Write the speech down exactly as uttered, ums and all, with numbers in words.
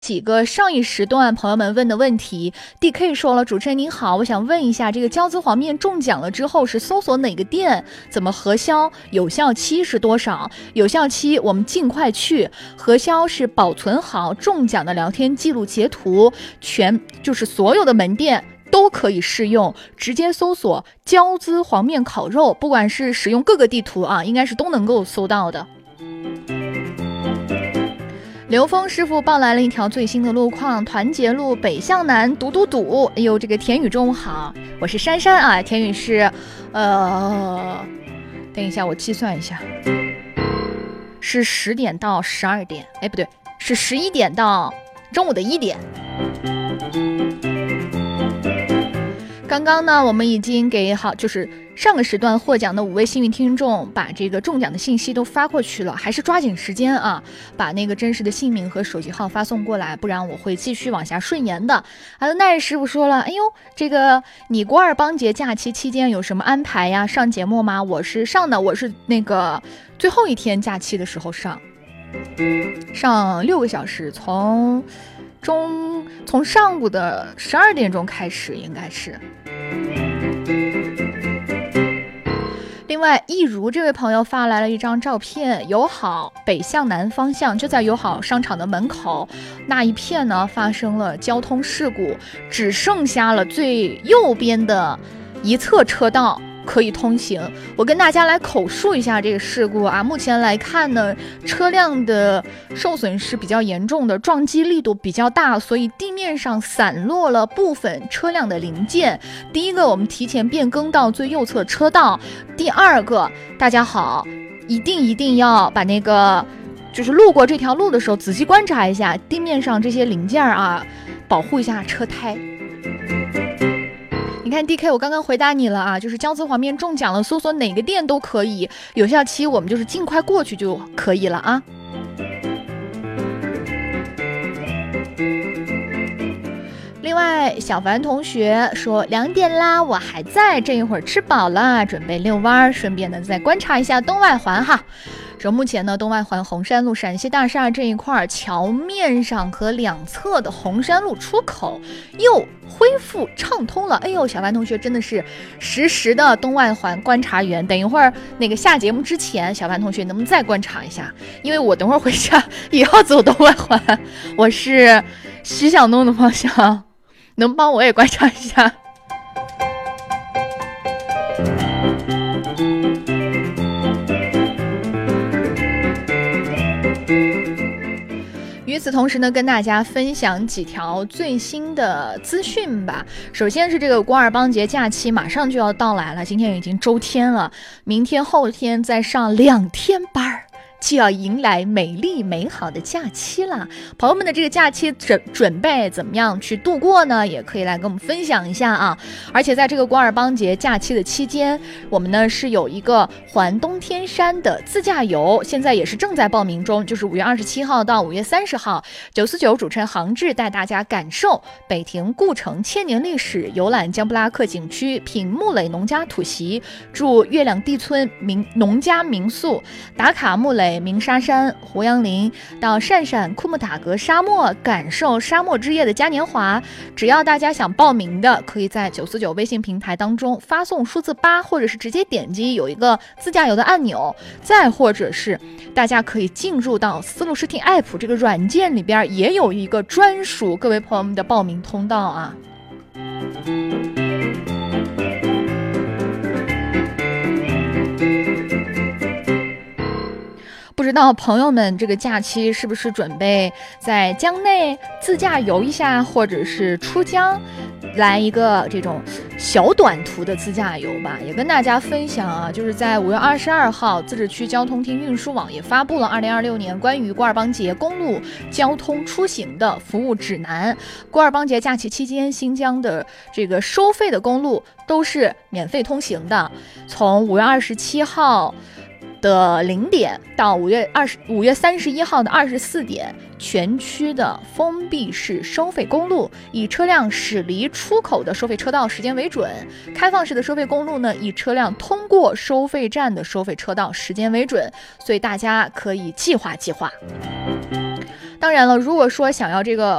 几个上一时段朋友们问的问题。 D K 说了，主持人您好，我想问一下，这个胶滋黄面中奖了之后是搜索哪个店，怎么核销，有效期是多少？有效期我们尽快去，核销是保存好中奖的聊天记录截图，全就是所有的门店都可以适用，直接搜索胶滋黄面烤肉，不管是使用各个地图啊，应该是都能够搜到的。刘峰师傅报来了一条最新的路况，团结路北向南堵堵堵。哎呦，这个田宇中午好，我是珊珊啊。田宇是，呃，等一下我计算一下，是十点到十二点，哎不对，是十一点到中午的一点。刚刚呢，我们已经给好，就是上个时段获奖的五位幸运听众，把这个中奖的信息都发过去了，还是抓紧时间啊，把那个真实的姓名和手机号发送过来，不然我会继续往下顺延的。好的，奈师傅说了，哎呦，这个你国二邦节假期期间有什么安排呀？上节目吗？我是上的，我是那个最后一天假期的时候上，上六个小时，从中从上午的十二点钟开始，应该是。另外，一如这位朋友发来了一张照片，友好北向南方向，就在友好商场的门口那一片呢，发生了交通事故，只剩下了最右边的一侧车道可以通行。我跟大家来口述一下这个事故啊。目前来看呢，车辆的受损是比较严重的，撞击力度比较大，所以地面上散落了部分车辆的零件。第一个，我们提前变更到最右侧车道。第二个，大家好，一定一定要把那个就是路过这条路的时候仔细观察一下地面上这些零件啊，保护一下车胎。你看 D K 我刚刚回答你了啊，就是胶滋黄面中奖了，搜索哪个店都可以，有效期我们就是尽快过去就可以了啊。另外小凡同学说两点啦，我还在，这一会儿吃饱了准备遛弯，顺便呢再观察一下东外环哈。说目前呢，东外环红山路陕西大厦这一块桥面上和两侧的红山路出口又恢复畅通了。哎呦，小凡同学真的是实时的东外环观察员。等一会儿那个下节目之前，小凡同学能不能再观察一下？因为我等会儿回家也要走东外环，我是徐小弄的方向，能帮我也观察一下？与此同时呢，跟大家分享几条最新的资讯吧。首先是这个国二邦节假期马上就要到来了，今天已经周天了，明天后天再上两天班，就要迎来美丽美好的假期啦。朋友们的这个假期准准备怎么样去度过呢？也可以来跟我们分享一下啊。而且在这个国二邦节假期的期间，我们呢是有一个环东天山的自驾游，现在也是正在报名中，就是五月二十七号到五月三十号，九四九主持人杭志带大家感受北亭故城千年历史，游览江布拉克景区，品木垒农家土席，住月亮地村民农家民宿，打卡木垒鸣沙山、胡杨林，到鄯善库木塔格沙漠，感受沙漠之夜的嘉年华。只要大家想报名的，可以在九四九微信平台当中发送数字八，或者是直接点击有一个自驾游的按钮，再或者是大家可以进入到丝路视听 App 这个软件里边，也有一个专属各位朋友们的报名通道啊。不知道朋友们这个假期是不是准备在江内自驾游一下，或者是出江来一个这种小短途的自驾游吧？也跟大家分享啊，就是在五月二十二号，自治区交通厅运输网也发布了二零二六年关于国二邦节公路交通出行的服务指南。国二邦节假期期间，新疆的这个收费的公路都是免费通行的，从五月二十七号的零点到五月二十五月三十一号的二十四点，全区的封闭式收费公路以车辆驶离出口的收费车道时间为准，开放式的收费公路呢以车辆通过收费站的收费车道时间为准，所以大家可以计划计划。当然了，如果说想要这个